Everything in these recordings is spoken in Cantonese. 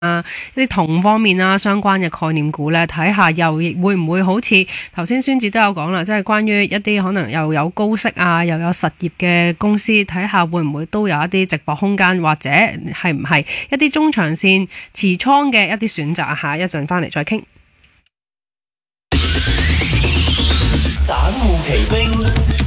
一啲銅方面啦，相關嘅概念股咧，睇下又會唔會好似頭先孫子都有講啦，即係關於一啲可能又有高息啊，又有實業嘅公司，睇下會唔會都有一啲直播空間，或者係唔係一啲中長線持倉嘅一啲選擇下一陣翻嚟再傾。 散戶奇兵。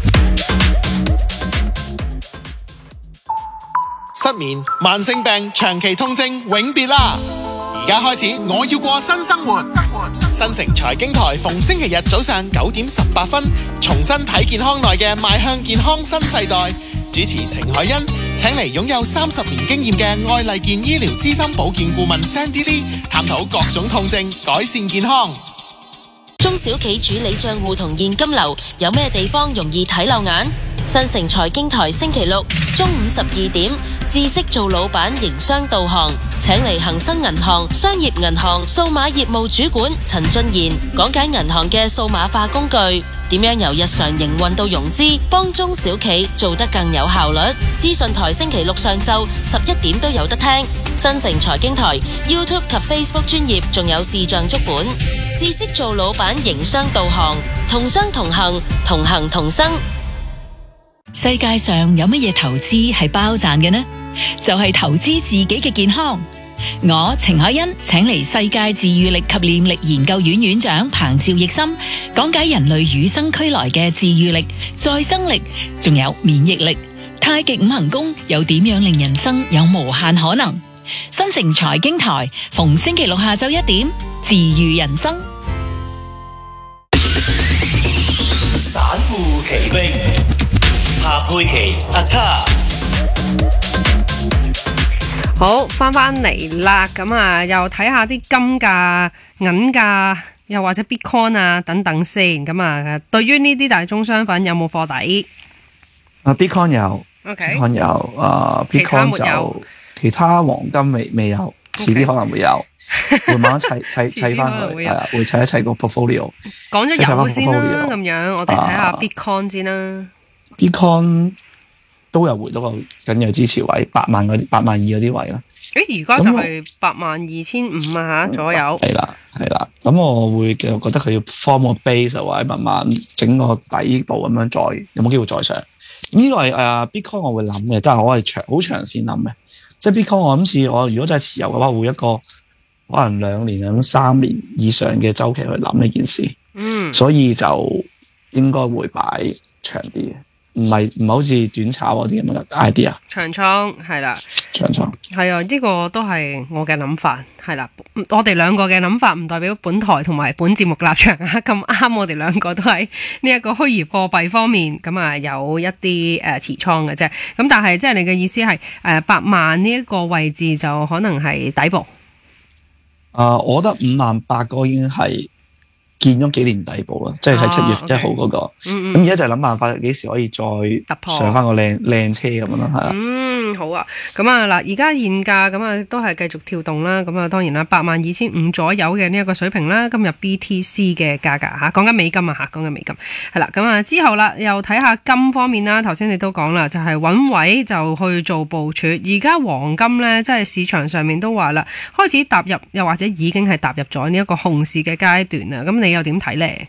失眠、慢性病、長期痛症永別啦！而家開始，我要過新生活。新城財經台逢星期日早上9:18，重新睇健康內嘅邁向健康新世代。主持程海欣請嚟擁有30年經驗嘅愛麗健醫療資深保健顧問 Sandy Lee， 探討各種痛症，改善健康。 中小企主理賬戶同現金流有咩地方容易睇漏眼？新城財經台星期六中午12點，知識做老闆營商導航，請嚟恒生銀行商業銀行數碼業務主管陳俊賢講解銀行嘅數碼化工具，點樣由日常營運到融資，幫中小企做得更有效率。資訊台星期六上晝11點都有得聽。新城財經台 YouTube 及 Facebook 專頁仲有視像足本。知識做老闆營商導航，同商同行，同行同生。 世界上有乜嘢投資係包賺嘅呢？就係投資自己嘅健康。我程海欣請嚟世界治癒力及念力研究院院長彭趙奕森講解人類與生俱來嘅治癒力、再生力，仲有免疫力。太極五行功又點樣令人生有無限可能？新城財經台逢星期六下晝1點，治癒人生。 散戶奇兵，夏佩琪阿卡。 好，翻嚟啦，咁啊，又睇下啲金價、銀價，又或者 Bitcoin 啊等等先。咁啊，對於呢啲大宗商品有冇貨底 ？Bitcoin 有 ，Bitcoin 有，Bitcoin 就其他黃金未有，遲啲可能會有，會慢慢砌翻佢，係啊，會砌一砌個 portfolio。 講咗油先啦，咁樣我哋睇下 Bitcoin 先啦。 Bitcoin 都有回到個緊要支持位，82000嗰啲位啦。 而家就係82500啊左右。 係啦，咁我會覺得佢要 form 個 base 或者慢慢整個底部咁樣再有冇機會再上。呢個係Bitcoin 我會諗嘅，即係我係好長線諗嘅。即係 Bitcoin 我諗似我如果真係持有嘅話，會一個可能2年咁3年以上嘅周期去諗呢件事。所以就應該會擺長啲嘅。唔係好似短炒嗰啲咁嘅 idea。長倉係啦， 長倉係啊，呢個都係我嘅諗法，係啦。我哋兩個嘅諗法唔代表本台同埋本節目立場啊。咁啱，我哋兩個都喺呢一個虛擬貨幣方面咁啊，有一啲持倉嘅啫。咁但係即係你嘅意思係8萬呢一個位置就可能係底部。 我覺得58000個已經係見咗幾年底部啦，即係喺7月1號嗰個。咁而家就係諗辦法，幾時可以再突破上翻個靚車咁樣咯，係啦。 好啊。咁啊嗱，而家現價咁啊都係繼續跳動啦。咁啊當然啦，82500左右嘅呢一個水平啦。今日 BTC 嘅價格嚇，講緊美金啊嚇，講緊美金係啦。咁啊之後啦，又睇下金方面啦。頭先你都講啦，就係揾位就去做部署。而家黃金咧，即係市場上面都話啦，開始踏入又或者已經係踏入咗呢一個熊市嘅階段啊。咁你又點睇咧？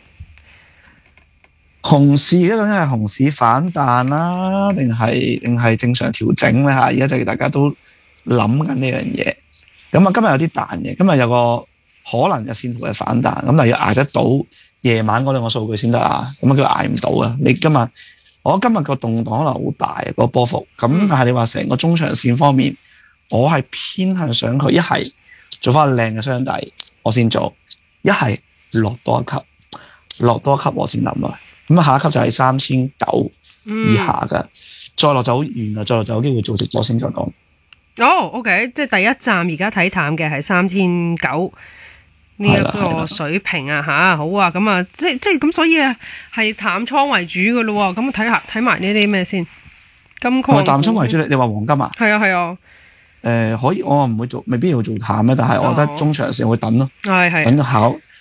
熊市而家究竟係熊市反彈啦，定係正常調整咧嚇？而家就大家都諗緊呢樣嘢。咁啊，今日有啲彈嘅，今日有個可能日線圖嘅反彈，咁但係要捱得到夜晚嗰兩個數據先得啊。咁啊，佢捱唔到啊。我今日個動盪可能好大個波幅，咁但係你話成個中長線方面，我係偏向想佢一係做翻靚嘅箱底，我先做；一係落多一級我先諗啊。咁下一級就係3900以下嘅，再落就好遠啦，再落就有機會做直播先再講。 OK， 即係第一站而家睇淡嘅係3900呢一個水平啊吓，好啊，咁啊，即係咁，所以啊係淡倉為主嘅咯。咁睇埋呢啲咩先？金礦係咪淡倉為主？你話黃金啊？ 係啊。 可以，我唔會做，未必要做淡咧，但係我覺得中長線會等咯，等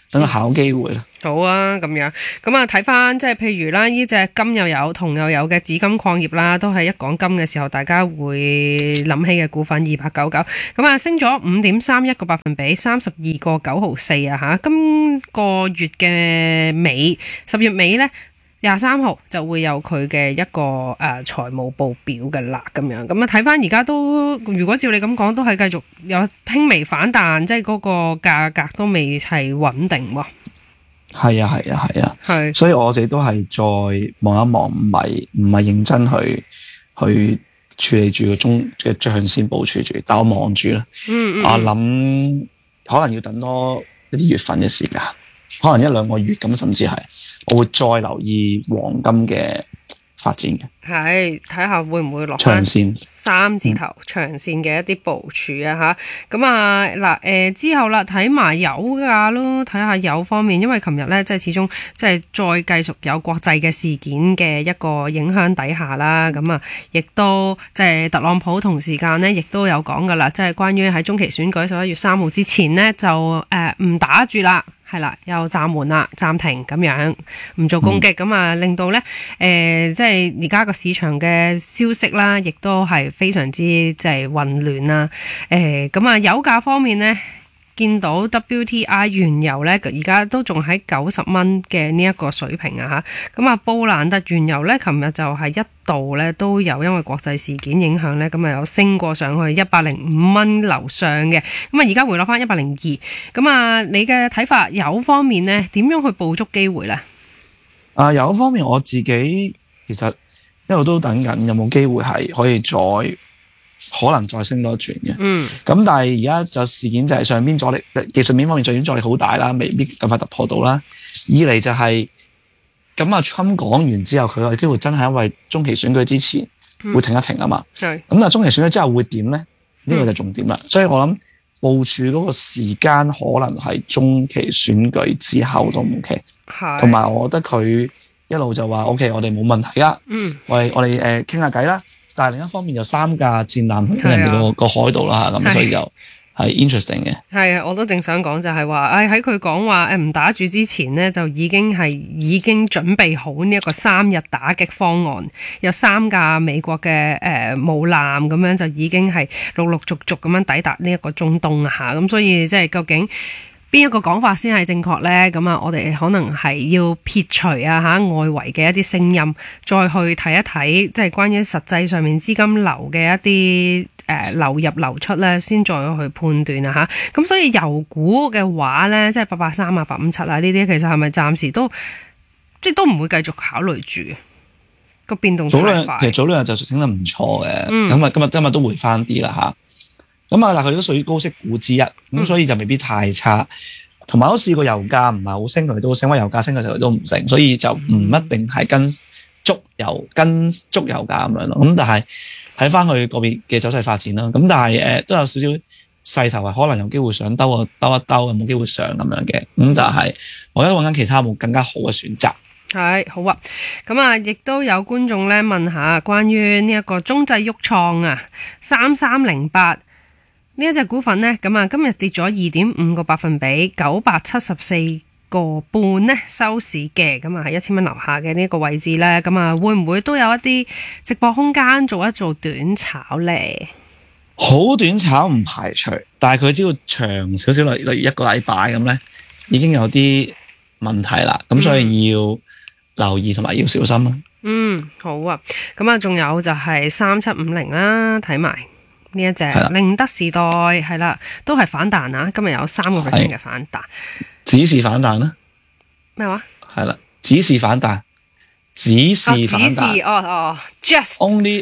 等佢考機會啦。 好啊，咁樣咁啊，睇翻即係譬如啦，呢隻金又有銅又有嘅紫金礦業啦，都係一講金嘅時候，大家會諗起嘅股份2899，咁啊升咗5.31個百分比，32個9毫4啊嚇。今個月嘅尾10月尾呢，23號就會有佢嘅一個財務報表嘅啦，咁樣咁啊睇翻而家都，如果照你咁講，都係繼續有輕微反彈，即係嗰個價格都未係穩定喎。 係啊， 係， 所以我哋都係再望一望，唔係認真去處理住個中嘅長線部署住，但我望住啦。我諗可能要等多一啲月份嘅時間，可能1-2個月咁，甚至係我會再留意黃金嘅發展嘅。 係睇下會唔會落長線 3字頭長線嘅一啲部署啊嚇。咁啊嗱之後啦，睇埋油價咯，睇下油方面，因為琴日咧即係始終即係再繼續有國際嘅事件嘅一個影響底下啦，咁啊亦都即係特朗普同時間呢，亦都有講噶啦，即係關於喺中期選舉11月3號之前呢，就唔打住啦。係啦，又暫緩啦，暫停咁樣，唔做攻擊，咁啊令到咧即係而家個市場嘅消息啦，亦都係非常之即係混亂啦。咁啊油價方面咧，見到 WTI 原油咧而家都仲喺90蚊嘅呢一個水平啊嚇。咁啊布蘭特原油咧，琴日就係一度咧都有因為國際事件影響咧，咁啊有升過上去105蚊樓上嘅，咁啊而家回落翻102。咁啊你嘅睇法油方面咧，點樣去捕捉機會咧？ 油方面我自己其實一路都等緊有冇機會係可以可能再升多一轉嘅。咁但係而家就事件就係上邊阻力，技術面方面上邊阻力好大啦，未必咁快突破到啦。二嚟就係咁啊，Trump 講完之後，佢有機會真係因為中期選舉之前會停一停啊嘛。咁但係中期選舉之後會點咧？呢個就重點啦。所以我諗部署嗰個時間可能係中期選舉之後都唔奇。同埋我覺得佢一路就話 OK， 我哋冇問題啦。我哋傾下偈啦。但係另一方面有3架戰艦喺人哋個海度啦，咁所以就係 interesting 嘅。係啊，我都正想講就係話，喺佢講話唔打住之前呢，就已經準備好呢一個3日打擊方案，有3架美國嘅母艦咁樣就已經係陸陸續續咁樣抵達呢一個中東啊嚇，咁所以即係究竟邊一個講法先係正確呢？咁啊，我哋可能係要撇除外圍嘅一啲聲音，再去睇一睇，即係關於實際上面資金流嘅一啲流入流出咧，先再去判斷啊嚇。咁所以油股嘅話咧，即係883啊、857啊呢啲，其實係咪暫時都都唔會繼續考慮住個變動太快？ 其實早兩日就升得唔錯嘅，咁啊今日都回翻啲啦嚇。咁啊，但佢都屬於高息股之一，咁所以就未必太差。同埋我試過油價唔係好升，佢都升；，油價升嘅時候都唔升，所以就唔一定係跟足油價咁樣咯。咁但係睇翻佢個別嘅走勢發展啦。咁但係都有少少勢頭係可能有機會想兜一兜，有冇機會上咁樣嘅。咁但係我而家揾緊其他有冇更加好嘅選擇。 係好啊，咁啊，亦都有觀眾咧問下關於呢一個中製鬱創啊，3308。呢一隻股份呢，咁啊今日跌咗2.5個百分比，974個半呢收市嘅，咁啊喺1000蚊樓下嘅呢個位置呢，咁啊會唔會都有一啲直播空間做一做短炒呢？ 好短炒唔排除，但係佢只要長少少，例如1個禮拜咁呢，已經有啲問題啦，咁所以要留意同埋要小心啦。 好啊，咁啊仲有就係3750啦，睇埋。呢一隻寧德時代係啦，都係反彈啊！今日有3%嘅反彈， 只是反彈啦。 咩話？ 係啦，只是反彈，只是反彈。 just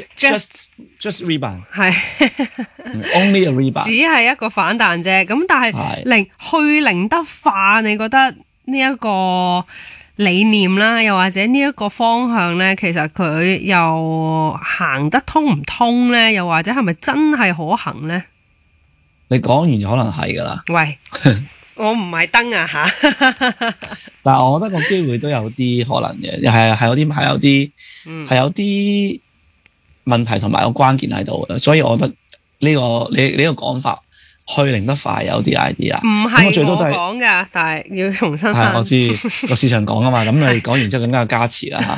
rebound 係 only a rebound， 只係一個反彈啫。咁但係寧德化，你覺得呢一個理念啦，又或者呢一個方向呢，其實佢又行得通唔通呢？又或者係咪真係可行呢？ 你講完就可能係噶啦。 喂，我唔係燈啊吓！ 但係我覺得個機會都有啲可能嘅，係有啲問題同埋個關鍵喺度嘅，所以我覺得呢個講法去零得快有啲 idea。 唔咁我最係我多都係講㗎，但係要重新係翻。 我知個市場講啊嘛，咁你講完之後更加有加持啦嚇。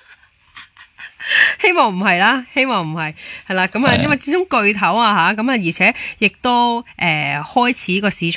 希望唔係啦，希望唔係，係啦，咁啊， 係啊因為始終巨頭啊嚇，咁啊，而且亦都開始個市場。